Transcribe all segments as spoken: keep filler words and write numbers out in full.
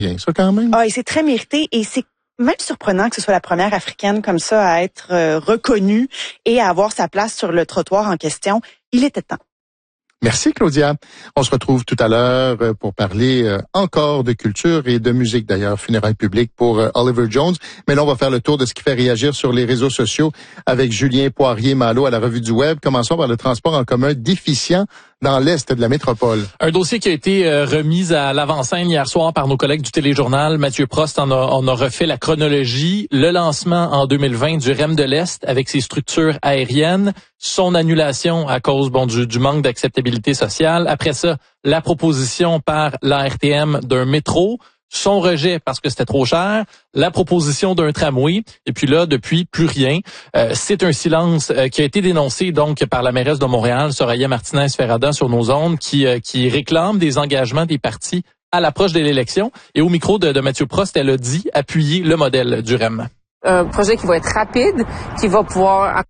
Bien, ça quand même. Ah, et c'est très mérité et c'est même surprenant que ce soit la première africaine comme ça à être euh, reconnue et à avoir sa place sur le trottoir en question. Il était temps. Merci Claudia. On se retrouve tout à l'heure pour parler euh, encore de culture et de musique d'ailleurs, funérailles publiques pour euh, Oliver Jones. Mais là, on va faire le tour de ce qui fait réagir sur les réseaux sociaux avec Julien Poirier-Malo à la Revue du Web. Commençons par le transport en commun déficient dans l'est de la métropole. Un dossier qui a été euh, remis à l'avant-scène hier soir par nos collègues du Téléjournal. Mathieu Prost en a, en a refait la chronologie. Le lancement en deux mille vingt du R E M de l'Est avec ses structures aériennes, son annulation à cause bon du, du manque d'acceptabilité sociale. Après ça, la proposition par l'A R T M d'un métro, son rejet parce que c'était trop cher, la proposition d'un tramway, et puis là, depuis, plus rien. Euh, c'est un silence euh, qui a été dénoncé donc par la mairesse de Montréal, Soraya Martinez-Ferrada, sur nos ondes, qui, euh, qui réclame des engagements des partis à l'approche de l'élection. Et au micro de, de Mathieu Prost, elle a dit appuyer le modèle du R E M. Un projet qui va être rapide, qui va pouvoir...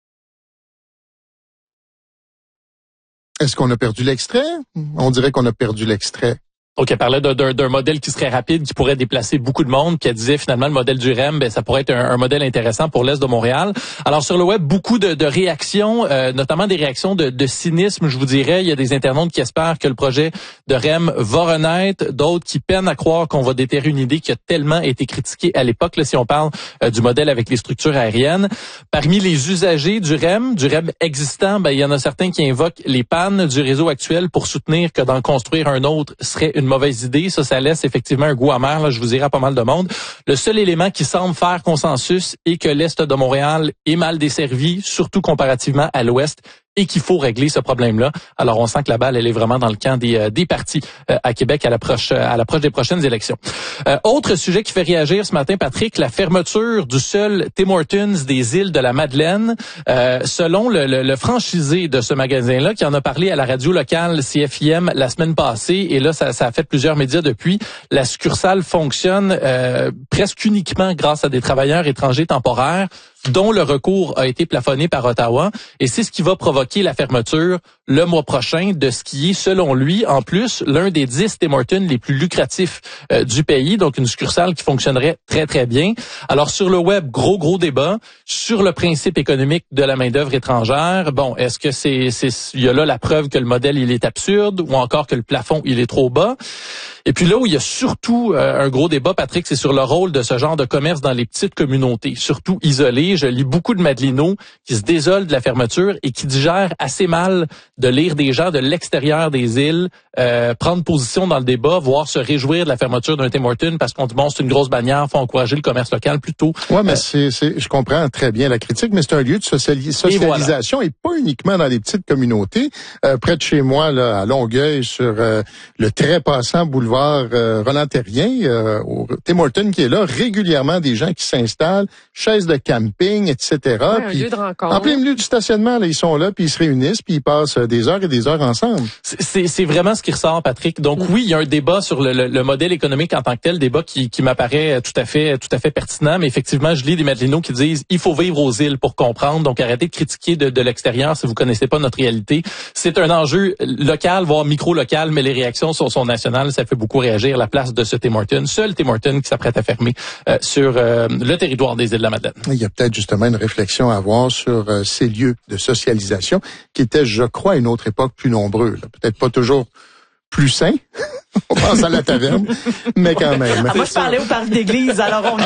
Est-ce qu'on a perdu l'extrait? On dirait qu'on a perdu l'extrait. Donc, elle parlait d'un, d'un modèle qui serait rapide, qui pourrait déplacer beaucoup de monde, puis elle disait finalement le modèle du R E M, ben, ça pourrait être un, un modèle intéressant pour l'Est de Montréal. Alors, sur le web, beaucoup de, de réactions, euh, notamment des réactions de, de cynisme, je vous dirais. Il y a des internautes qui espèrent que le projet de R E M va renaître, d'autres qui peinent à croire qu'on va déterrer une idée qui a tellement été critiquée à l'époque, là, si on parle euh, du modèle avec les structures aériennes. Parmi les usagers du R E M, du R E M existant, ben, il y en a certains qui invoquent les pannes du réseau actuel pour soutenir que d'en construire un autre serait une mauvaise idée. Ça, ça laisse effectivement un goût amer. Là, je vous dirai à pas mal de monde. Le seul élément qui semble faire consensus est que l'Est de Montréal est mal desservi, surtout comparativement à l'Ouest, et qu'il faut régler ce problème-là. Alors, on sent que la balle, elle est vraiment dans le camp des, euh, des partis euh, à Québec à l'approche, à l'approche des prochaines élections. Euh, autre sujet qui fait réagir ce matin, Patrick, la fermeture du seul Tim Hortons des îles de la Madeleine. Euh, selon le, le, le franchisé de ce magasin-là, qui en a parlé à la radio locale C F I M la semaine passée, et là, ça, ça a fait plusieurs médias depuis, la succursale fonctionne euh, presque uniquement grâce à des travailleurs étrangers temporaires, dont le recours a été plafonné par Ottawa, et c'est ce qui va provoquer la fermeture le mois prochain de ce qui est, selon lui, en plus, l'un des dix Tim Hortons les plus lucratifs euh, du pays, donc une succursale qui fonctionnerait très, très bien. Alors, sur le web, gros, gros débat sur le principe économique de la main-d'œuvre étrangère. Bon, est-ce que c'est, c'est, il y a là la preuve que le modèle, il est absurde, ou encore que le plafond, il est trop bas? Et puis là où il y a surtout euh, un gros débat, Patrick, c'est sur le rôle de ce genre de commerce dans les petites communautés, surtout isolées. Je lis beaucoup de Madelinos qui se désolent de la fermeture et qui digèrent assez mal de lire des gens de l'extérieur des îles euh, prendre position dans le débat, voire se réjouir de la fermeture d'un Tim Hortons parce qu'on dit bon, c'est une grosse bannière, faut encourager le commerce local plutôt. Ouais, mais euh, c'est, c'est, je comprends très bien la critique, mais c'est un lieu de sociali- socialisation et, voilà. et pas uniquement dans les petites communautés. Euh, près de chez moi, là, à Longueuil, sur euh, le très passant boulevard euh, Roland-Terrien, euh, au Tim Hortons qui est là, régulièrement des gens qui s'installent, chaises de camping, et cetera. Ouais, un lieu de rencontre. En plein milieu du stationnement, là, ils sont là, puis ils se réunissent, puis ils passent des heures et des heures ensemble. C'est, c'est vraiment ce qui ressort, Patrick. Donc mm. oui, il y a un débat sur le, le, le modèle économique en tant que tel, débat qui, qui m'apparaît tout à fait, tout à fait pertinent. Mais effectivement, je lis des Madelinos qui disent il faut vivre aux îles pour comprendre. Donc arrêtez de critiquer de, de l'extérieur si vous connaissez pas notre réalité. C'est un enjeu local, voire micro-local, mais les réactions sont, sont nationales. Ça fait beaucoup réagir la place de ce Tim Hortons, seul Tim Hortons qui s'apprête à fermer euh, sur euh, le territoire des îles de la Madeleine. Il y a peut-être justement une réflexion à avoir sur euh, ces lieux de socialisation qui étaient, je crois, à une autre époque plus nombreux. Là. Peut-être pas toujours plus sains. On pense à la taverne, mais quand même. Ah, moi, je parlais au parc d'église, alors on est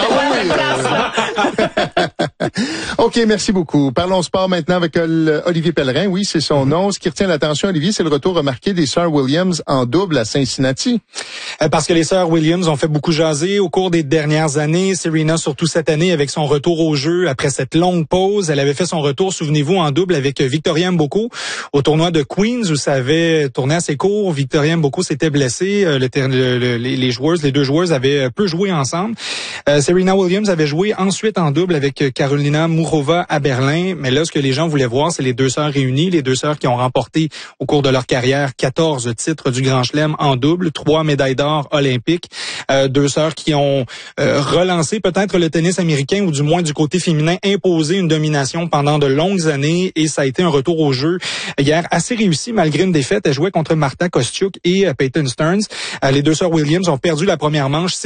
ah, oui, place. OK, merci beaucoup. Parlons sport maintenant avec Olivier Pellerin. Oui, c'est son nom. Ce qui retient l'attention, Olivier, c'est le retour remarqué des sœurs Williams en double à Cincinnati. Parce que les sœurs Williams ont fait beaucoup jaser au cours des dernières années. Serena, surtout cette année, avec son retour au jeu après cette longue pause. Elle avait fait son retour, souvenez-vous, en double avec Victoria Mboko au tournoi de Queens où ça avait tourné assez court. Victoria Mboko s'était blessée. Le, le, le, les joueuses, les deux joueuses avaient peu joué ensemble. Euh, Serena Williams avait joué ensuite en double avec Caroline Karolina Muchova à Berlin. Mais là, ce que les gens voulaient voir, c'est les deux sœurs réunies, les deux sœurs qui ont remporté au cours de leur carrière quatorze titres du Grand Chelem en double, trois médailles d'or olympiques. Euh, deux sœurs qui ont euh, relancé peut-être le tennis américain, ou du moins du côté féminin, imposé une domination pendant de longues années, et ça a été un retour au jeu hier assez réussi malgré une défaite. Elle jouait contre Marta Kostyuk et euh, Peyton Stearns. Euh, les deux sœurs Williams ont perdu la première manche